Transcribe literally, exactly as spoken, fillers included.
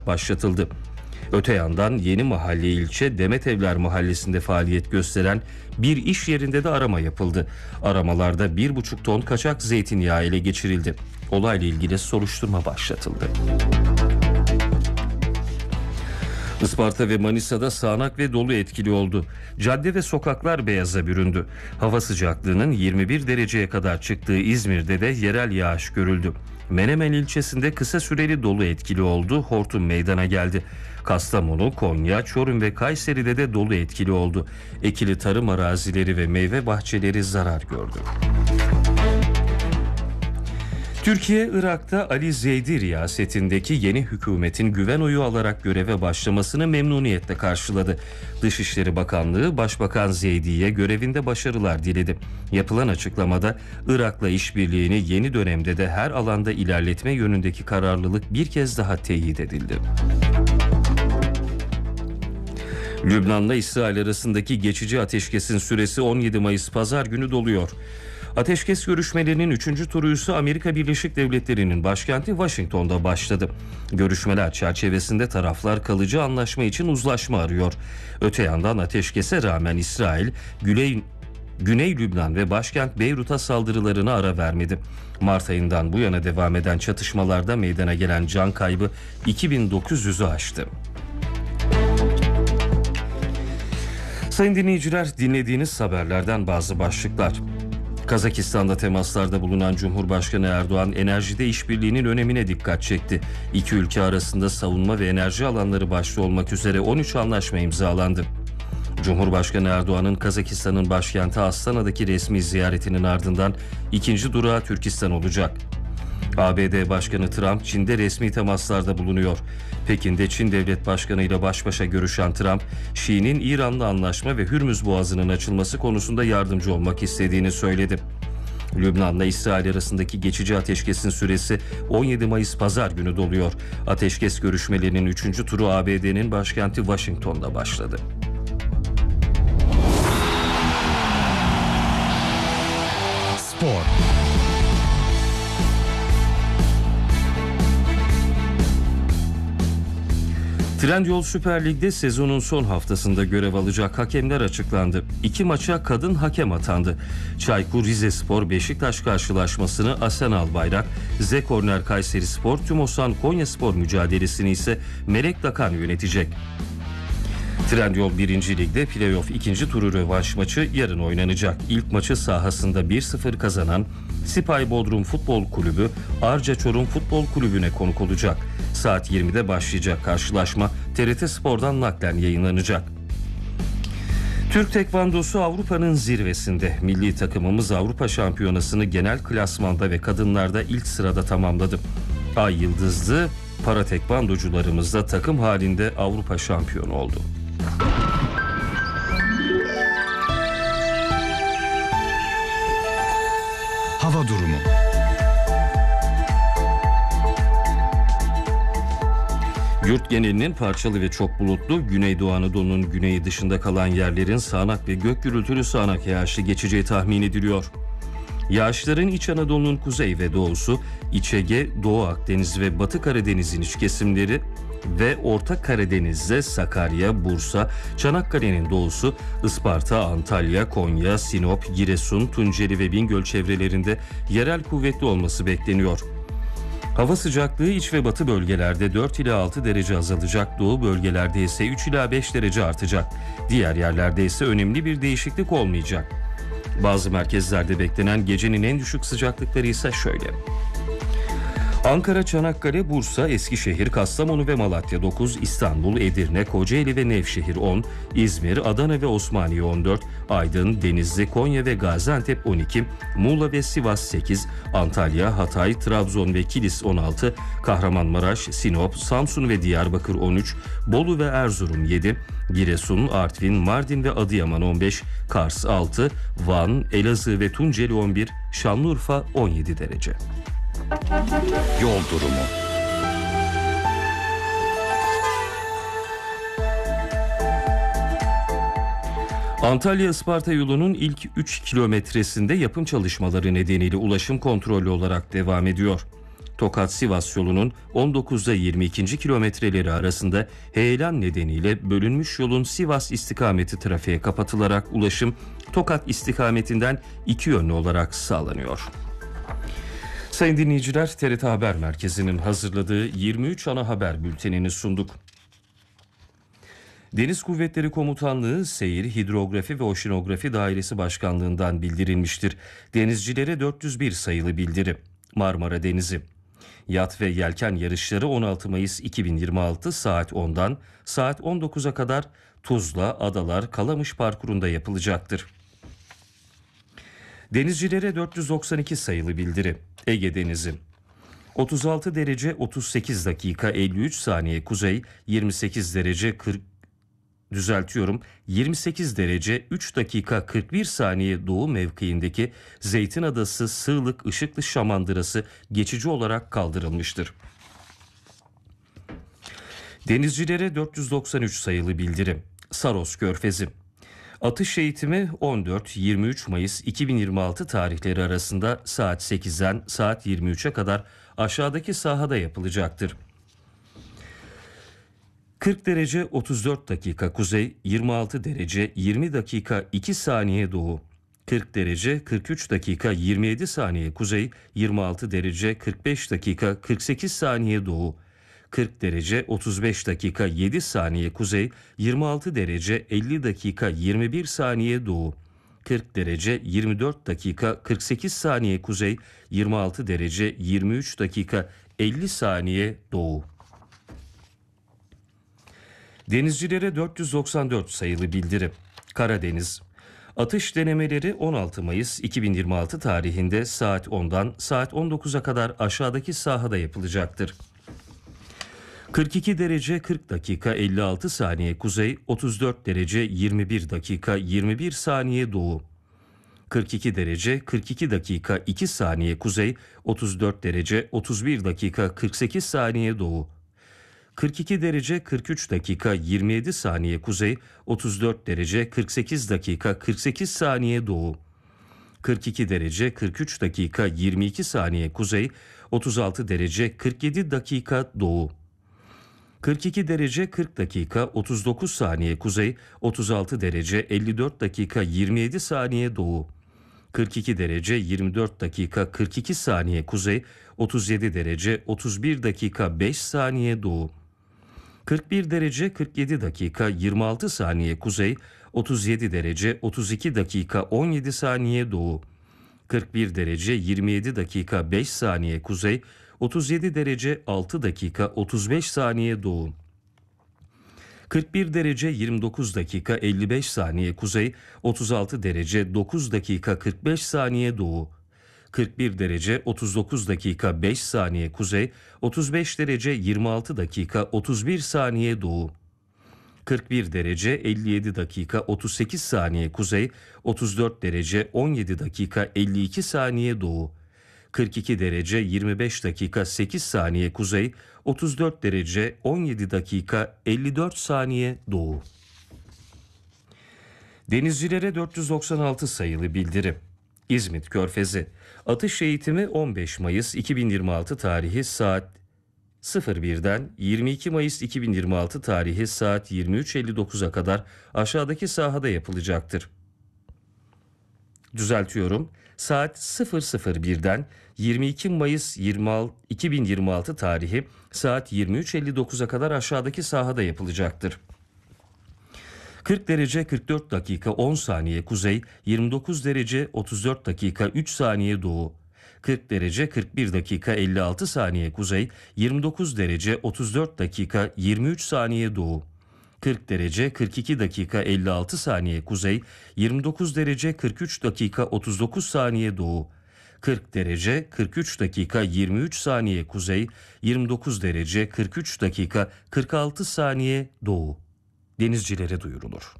başlatıldı. Öte yandan Yeni Mahalle ilçe Demetevler Mahallesi'nde faaliyet gösteren bir iş yerinde de arama yapıldı. Aramalarda bir buçuk ton kaçak zeytinyağı ele geçirildi. Olayla ilgili soruşturma başlatıldı. Isparta ve Manisa'da sağanak ve dolu etkili oldu. Cadde ve sokaklar beyaza büründü. Hava sıcaklığının yirmi bir dereceye kadar çıktığı İzmir'de de yerel yağış görüldü. Menemen ilçesinde kısa süreli dolu etkili oldu. Hortum meydana geldi. Kastamonu, Konya, Çorum ve Kayseri'de de dolu etkili oldu. Ekili tarım arazileri ve meyve bahçeleri zarar gördü. Türkiye, Irak'ta Ali Zeydi riyasetindeki yeni hükümetin güven oyu alarak göreve başlamasını memnuniyetle karşıladı. Dışişleri Bakanlığı Başbakan Zeydi'ye görevinde başarılar diledi. Yapılan açıklamada Irak'la işbirliğini yeni dönemde de her alanda ilerletme yönündeki kararlılık bir kez daha teyit edildi. Lübnan'la İsrail arasındaki geçici ateşkesin süresi on yedi Mayıs Pazar günü doluyor. Ateşkes görüşmelerinin üçüncü turu ise Amerika Birleşik Devletleri'nin başkenti Washington'da başladı. Görüşmeler çerçevesinde taraflar kalıcı anlaşma için uzlaşma arıyor. Öte yandan ateşkese rağmen İsrail, Güney, Güney Lübnan ve başkent Beyrut'a saldırılarına ara vermedi. Mart ayından bu yana devam eden çatışmalarda meydana gelen can kaybı iki bin dokuz yüzü aştı. Sayın dinleyiciler, dinlediğiniz haberlerden bazı başlıklar. Kazakistan'da temaslarda bulunan Cumhurbaşkanı Erdoğan enerjide işbirliğinin önemine dikkat çekti. İki ülke arasında savunma ve enerji alanları başta olmak üzere on üç anlaşma imzalandı. Cumhurbaşkanı Erdoğan'ın Kazakistan'ın başkenti Astana'daki resmi ziyaretinin ardından ikinci durağı Türkistan olacak. A B D Başkanı Trump Çin'de resmi temaslarda bulunuyor. Pekin'de Çin Devlet Başkanı ile baş başa görüşen Trump, Şii'nin İran'la anlaşma ve Hürmüz Boğazı'nın açılması konusunda yardımcı olmak istediğini söyledi. Lübnan'la İsrail arasındaki geçici ateşkesin süresi on yedi Mayıs Pazar günü doluyor. Ateşkes görüşmelerinin üçüncü turu A B D'nin başkenti Washington'da başladı. Spor. Trendyol Süper Lig'de sezonun son haftasında görev alacak hakemler açıklandı. İki maça kadın hakem atandı. Çaykur Rizespor Beşiktaş karşılaşmasını Asen Albayrak, Z Korner Kayserispor Tümosan Konyaspor mücadelesini ise Melek Dakan yönetecek. Trendyol birinci Lig'de playoff ikinci turu rövanş maçı yarın oynanacak. İlk maçı sahasında bir sıfır kazanan Sipay Bodrum Futbol Kulübü Arca Çorum Futbol Kulübü'ne konuk olacak. Saat yirmide başlayacak karşılaşma T R T Spor'dan naklen yayınlanacak. Türk Tekvandosu Avrupa'nın zirvesinde. Milli takımımız Avrupa Şampiyonası'nı genel klasmanda ve kadınlarda ilk sırada tamamladı. Ay yıldızlı para tekvandocularımız da takım halinde Avrupa şampiyonu oldu. Hava durumu. Yurt genelinin parçalı ve çok bulutlu, Güneydoğu Anadolu'nun güneyi dışında kalan yerlerin sağanak ve gök gürültülü sağanak yağışlı geçeceği tahmin ediliyor. Yağışların İç Anadolu'nun kuzey ve doğusu, İç Ege, Doğu Akdeniz ve Batı Karadeniz'in iç kesimleri ve Orta Karadeniz'de Sakarya, Bursa, Çanakkale'nin doğusu, Isparta, Antalya, Konya, Sinop, Giresun, Tunceli ve Bingöl çevrelerinde yerel kuvvetli olması bekleniyor. Hava sıcaklığı iç ve batı bölgelerde dört ila altı derece azalacak, doğu bölgelerde ise üç ila beş derece artacak. Diğer yerlerde ise önemli bir değişiklik olmayacak. Bazı merkezlerde beklenen gecenin en düşük sıcaklıkları ise şöyle. Ankara, Çanakkale, Bursa, Eskişehir, Kastamonu ve Malatya dokuz, İstanbul, Edirne, Kocaeli ve Nevşehir on, İzmir, Adana ve Osmaniye on dört, Aydın, Denizli, Konya ve Gaziantep on iki, Muğla ve Sivas sekiz, Antalya, Hatay, Trabzon ve Kilis on altı, Kahramanmaraş, Sinop, Samsun ve Diyarbakır on üç, Bolu ve Erzurum yedi, Giresun, Artvin, Mardin ve Adıyaman on beş, Kars altı, Van, Elazığ ve Tunceli on bir, Şanlıurfa on yedi derece. Yol durumu. Antalya-Isparta yolunun ilk üç kilometresinde yapım çalışmaları nedeniyle ulaşım kontrollü olarak devam ediyor. Tokat-Sivas yolunun on dokuzda yirmi ikinci kilometreleri arasında heyelan nedeniyle bölünmüş yolun Sivas istikameti trafiğe kapatılarak ulaşım Tokat istikametinden iki yönlü olarak sağlanıyor. Sayın dinleyiciler, T R T Haber Merkezi'nin hazırladığı yirmi üç ana haber bültenini sunduk. Deniz Kuvvetleri Komutanlığı Seyir, Hidrografi ve Oşinografi Dairesi Başkanlığı'ndan bildirilmiştir. Denizcilere dört yüz bir sayılı bildiri. Marmara Denizi. Yat ve yelken yarışları on altı Mayıs iki bin yirmi altı saat ondan saat on dokuza kadar Tuzla, Adalar, Kalamış parkurunda yapılacaktır. Denizcilere dört yüz doksan iki sayılı bildiri. Ege Denizi. otuz altı derece otuz sekiz dakika elli üç saniye kuzey, yirmi sekiz derece kırk düzeltiyorum yirmi sekiz derece üç dakika kırk bir saniye doğu mevkiindeki Zeytinadası Sığlık Işıklı Şamandırası geçici olarak kaldırılmıştır. Denizcilere dört yüz doksan üç sayılı bildirim. Saros Körfezi. Atış eğitimi on dört yirmi üç Mayıs iki bin yirmi altı tarihleri arasında saat sekizden saat yirmi üçe kadar aşağıdaki sahada yapılacaktır. kırk derece otuz dört dakika kuzey, yirmi altı derece yirmi dakika iki saniye doğu. kırk derece kırk üç dakika yirmi yedi saniye kuzey, yirmi altı derece kırk beş dakika kırk sekiz saniye doğu. kırk derece otuz beş dakika yedi saniye kuzey, yirmi altı derece elli dakika yirmi bir saniye doğu. kırk derece yirmi dört dakika kırk sekiz saniye kuzey, yirmi altı derece yirmi üç dakika elli saniye doğu. Denizcilere dört yüz doksan dört sayılı bildiri. Karadeniz. Atış denemeleri on altı Mayıs iki bin yirmi altı tarihinde saat ondan saat on dokuza kadar aşağıdaki sahada yapılacaktır. kırk iki derece kırk dakika elli altı saniye kuzey, otuz dört derece yirmi bir dakika yirmi bir saniye doğu. kırk iki derece kırk iki dakika iki saniye kuzey, otuz dört derece otuz bir dakika kırk sekiz saniye doğu. kırk iki derece kırk üç dakika yirmi yedi saniye kuzey, otuz dört derece kırk sekiz dakika kırk sekiz saniye doğu. kırk iki derece kırk üç dakika yirmi iki saniye kuzey, otuz altı derece kırk yedi dakika doğu. kırk iki derece kırk dakika otuz dokuz saniye kuzey, otuz altı derece elli dört dakika yirmi yedi saniye doğu. kırk iki derece yirmi dört dakika kırk iki saniye kuzey, otuz yedi derece otuz bir dakika beş saniye doğu. kırk bir derece kırk yedi dakika yirmi altı saniye kuzey, otuz yedi derece otuz iki dakika on yedi saniye doğu. kırk bir derece yirmi yedi dakika beş saniye kuzey, otuz yedi derece altı dakika otuz beş saniye doğu. kırk bir derece yirmi dokuz dakika elli beş saniye kuzey, otuz altı derece dokuz dakika kırk beş saniye doğu. kırk bir derece otuz dokuz dakika beş saniye kuzey, otuz beş derece yirmi altı dakika otuz bir saniye doğu. kırk bir derece elli yedi dakika otuz sekiz saniye kuzey, otuz dört derece on yedi dakika elli iki saniye doğu. kırk iki derece yirmi beş dakika sekiz saniye kuzey, otuz dört derece on yedi dakika elli dört saniye doğu. Denizcilere dört yüz doksan altı sayılı bildiri. İzmit Körfezi. Atış eğitimi on beş Mayıs iki bin yirmi altı tarihi saat sıfır birden yirmi iki Mayıs iki bin yirmi altı tarihi saat yirmi üç elli dokuza kadar aşağıdaki sahada yapılacaktır. Düzeltiyorum. Saat sıfır sıfır birden yirmi iki Mayıs iki bin yirmi altı tarihi saat yirmi üç elli dokuza kadar aşağıdaki sahada yapılacaktır. kırk derece kırk dört dakika on saniye kuzey, yirmi dokuz derece otuz dört dakika üç saniye doğu. kırk derece kırk bir dakika elli altı saniye kuzey, yirmi dokuz derece otuz dört dakika yirmi üç saniye doğu. kırk derece kırk iki dakika elli altı saniye kuzey, yirmi dokuz derece kırk üç dakika otuz dokuz saniye doğu. kırk derece kırk üç dakika yirmi üç saniye kuzey, yirmi dokuz derece kırk üç dakika kırk altı saniye doğu. Denizcilere duyurulur.